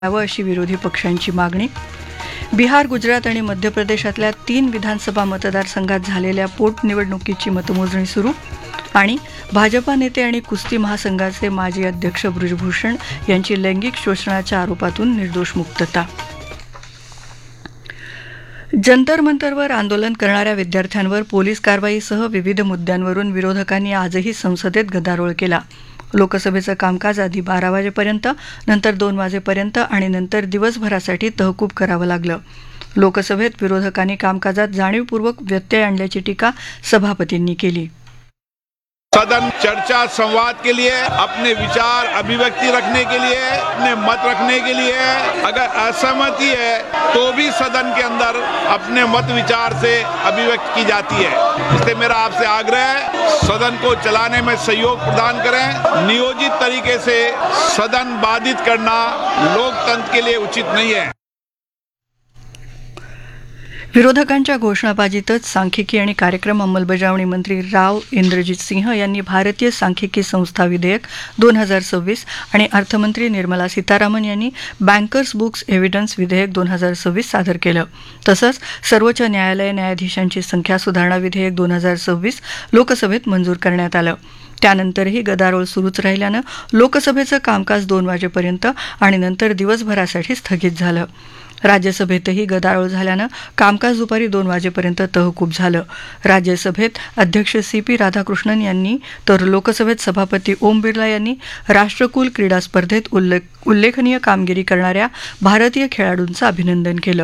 द्यावं अशी विरोधी पक्षांची मागणी. बिहार, गुजरात आणि मध्य प्रदेशातल्या 3 विधानसभा मतदारसंघात झालेल्या पोटनिवडणुकीची मतमोजणी सुरू. आणि भाजपा नेते आणि कुस्ती महासंघाचे माजी अध्यक्ष बृजभूषण यांची लैंगिक शोषणाच्या आरोपातून निर्दोष मुक्तता. जंतर मंतरवर आंदोलन करणाऱ्या विद्यार्थ्यांवर पोलीस कारवाईसह विविध मुद्द्यांवरून विरोधकांनी आजही संसदेत गदारोळ केला. लोकसभेचं कामकाज आधी 12 वाजेपर्यंत, नंतर 2 वाजेपर्यंत आणि नंतर दिवसभरासाठी तहकूब करावं लागलं. लोकसभेत विरोधकांनी कामकाजात जाणीवपूर्वक व्यत्यय आणल्याची टीका सभापतींनी केली. सदन चर्चा संवाद के लिए, अपने विचार अभिव्यक्ति रखने के लिए, अपने मत रखने के लिए, अगर असहमति है तो भी सदन के अंदर अपने मत विचार से अभिव्यक्त की जाती है. इसलिए मेरा आपसे आग्रह है, सदन को चलाने में सहयोग प्रदान करें. नियोजित तरीके से सदन बाधित करना लोकतंत्र के लिए उचित नहीं है. विरोधकांच्या घोषणाबाजीतच सांख्यिकी आणि कार्यक्रम अंमलबजावणी मंत्री राव इंद्रजित सिंह यांनी भारतीय सांख्यिकी संस्था विधेयक 2026 आणि अर्थमंत्री निर्मला सीतारामन यांनी बँकर्स बुक्स एव्हिडन्स विधेयक 2026 सादर केलं. तसंच सर्वोच्च न्यायालय न्यायाधीशांची संख्या सुधारणा विधेयक 2026 लोकसभेत मंजूर करण्यात आलं. त्यानंतरही गदारोळ सुरूच राहिल्यानं लोकसभेचं कामकाज 2 वाजेपर्यंत आणि नंतर दिवसभरासाठी स्थगित झालं. राज्यसभेतही गदारोळ झाल्यानं कामकाज दुपारी 2 वाजेपर्यंत तहकूब झालं. राज्यसभेत अध्यक्ष CP राधाकृष्णन यांनी तर लोकसभेत सभापती ओम बिर्ला यांनी राष्ट्रकुल क्रीडा स्पर्धेत उल्लेखनीय कामगिरी करणाऱ्या भारतीय खेळाडूंचं अभिनंदन केलं.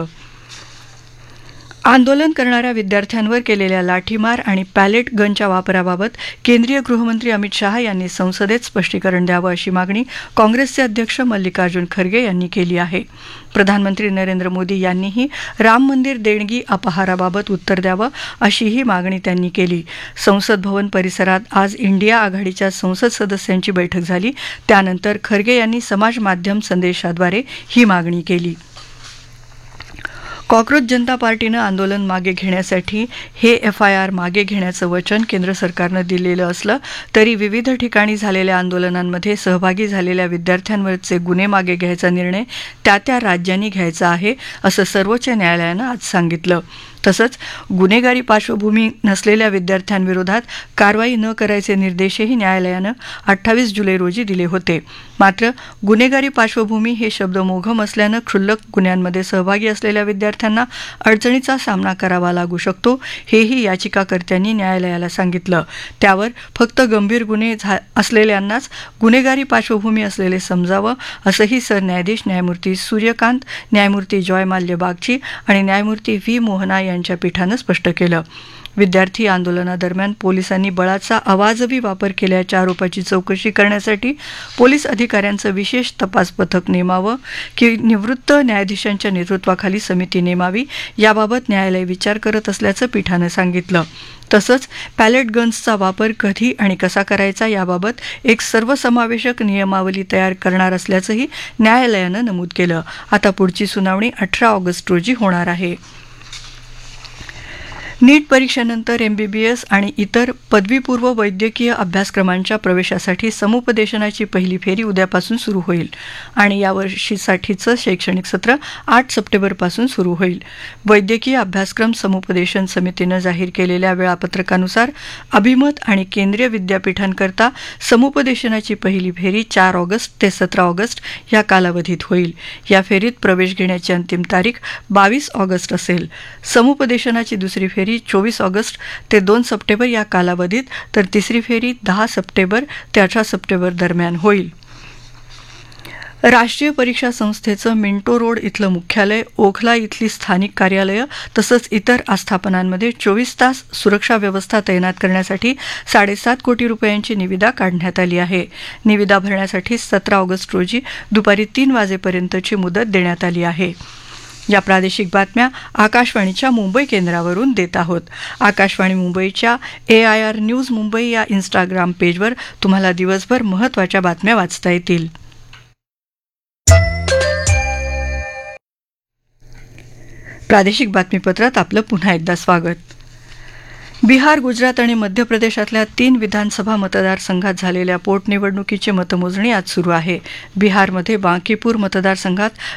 आंदोलन करणाऱ्या विद्यार्थ्यांवर केलेल्या लाठीमार आणि पॅलेट गनच्या वापराबाबत केंद्रीय गृहमंत्री अमित शहा यांनी संसदेत स्पष्टीकरण द्यावं अशी मागणी काँग्रेसचे अध्यक्ष मल्लिकार्जुन खरगे यांनी केली आहे. प्रधानमंत्री नरेंद्र मोदी यांनीही राम मंदिर देणगी अपहाराबाबत उत्तर द्यावं अशीही मागणी त्यांनी केली. संसद भवन परिसरात आज इंडिया आघाडीच्या संसद सदस्यांची बैठक झाली. त्यानंतर खरगे यांनी समाज माध्यम संदेशाद्वारे ही मागणी केली. कॉक्रोच जनता पार्टीनं आंदोलन मागे घेण्यासाठी हे FIR मागे घेण्याचं वचन केंद्र सरकारनं दिलेलं असलं तरी विविध ठिकाणी झालेल्या आंदोलनांमध्ये सहभागी झालेल्या विद्यार्थ्यांवरचे गुन्हे मागे घ्यायचा निर्णय त्या राज्यांनी घ्यायचा आहे असं सर्वोच्च न्यायालयानं आज सांगितलं. तसंच गुन्हेगारी पार्श्वभूमी नसलेल्या विद्यार्थ्यांविरोधात कारवाई न करायचे निर्देशही न्यायालयानं 28 जुलै रोजी दिले होते. मात्र गुन्हेगारी पार्श्वभूमी हे शब्द मोघम असल्यानं क्षुल्लक गुन्ह्यांमध्ये सहभागी असलेल्या विद्यार्थ्यांना अडचणीचा सामना करावा लागू शकतो हेही याचिकाकर्त्यांनी न्यायालयाला सांगितलं. त्यावर फक्त गंभीर गुन्हे असलेल्यांनाच गुन्हेगारी पार्श्वभूमी असलेले समजावं असंही सरन्यायाधीश न्यायमूर्ती सूर्यकांत, न्यायमूर्ती जॉय माल्य बागची आणि न्यायमूर्ती V मोहना यांच्या पीठानं स्पष्ट केलं. विद्यार्थी आंदोलनादरम्यान पोलिसांनी बळाचा अवाजवी वापर केल्याच्या आरोपाची चौकशी करण्यासाठी पोलीस अधिकाऱ्यांचं विशेष तपास पथक नेमावं की निवृत्त न्यायाधीशांच्या नेतृत्वाखाली समिती नेमावी याबाबत न्यायालय विचार करत असल्याचं पीठानं सांगितलं. तसंच पॅलेट गन्सचा वापर कधी आणि कसा करायचा याबाबत एक सर्वसमावेशक नियमावली तयार करणार असल्याचंही न्यायालयानं नमूद केलं. आता पुढची सुनावणी 18 ऑगस्ट रोजी होणार आहे. नीट परीक्षेनंतर MBBS आणि इतर पदवीपूर्व वैद्यकीय अभ्यासक्रमांच्या प्रवेशासाठी समुपदेशनाची पहिली फेरी उद्यापासून सुरू होईल आणि यावर्षीसाठीचं शैक्षणिक सत्र 8 सप्टेंबरपासून सुरू होईल. वैद्यकीय अभ्यासक्रम समुपदेशन समितीनं जाहीर केलेल्या वेळापत्रकानुसार अभिमत आणि केंद्रीय विद्यापीठांकरता समुपदेशनाची पहिली फेरी 4 ऑगस्ट ते 17 ऑगस्ट या कालावधीत होईल. या फेरीत प्रवेश घेण्याची अंतिम तारीख 22 ऑगस्ट असेल. समुपदेशनाची दुसरी फेरी 24 ऑगस्ट ते 2 सप्टेंबर या कालावधीत तर तिसरी फेरी 10 सप्टेंबर ते 18 सप्टेंबर दरम्यान होईल. राष्ट्रीय परीक्षा संस्थेचं मिंटो रोड इथलं मुख्यालय, ओखला इथली स्थानिक कार्यालयं तसंच इतर आस्थापनांमध्ये 24 तास सुरक्षा व्यवस्था तैनात करण्यासाठी 7.5 कोटी रुपयांची निविदा काढण्यात आली आहे. निविदा भरण्यासाठी 17 ऑगस्ट रोजी दुपारी 3 वाजेपर्यंतची मुदत देण्यात आली आहे. या प्रादेशिक बातम्या आकाशवाणीच्या मुंबई केंद्रावरून देत आहोत. आकाशवाणी मुंबईच्या AIR न्यूज मुंबई या इंस्टाग्राम पेजवर तुम्हाला दिवसभर महत्त्वाच्या बातम्या वाचता येतील. प्रादेशिक बातमीपत्रात आपलं पुन्हा एकदा स्वागत. बिहार, गुजरात आणि मध्य प्रदेशातल्या 3 विधानसभा मतदारसंघात झालेल्या पोटनिवडणुकीची मतमोजणी आज सुरू आहे. बिहारमध्ये बांकीपूर मतदारसंघात